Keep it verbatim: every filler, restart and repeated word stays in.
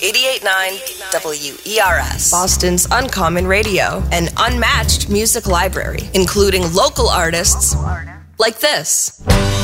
eighty-eight point nine W E R S, Boston's Uncommon Radio, an unmatched music library, including local artists like this.